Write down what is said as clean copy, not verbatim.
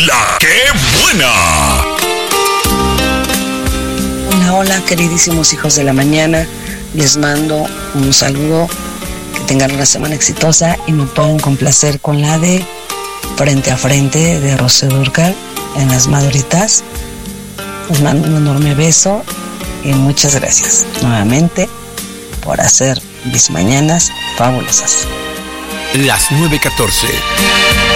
La ¡Qué buena! Hola, hola, queridísimos hijos de la mañana. Les mando un saludo. Que tengan una semana exitosa y me pueden complacer con la de Frente a Frente de Rocío Dúrcal en Las Maduritas. Les mando un enorme beso y muchas gracias nuevamente por hacer mis mañanas fabulosas. Las 9:14.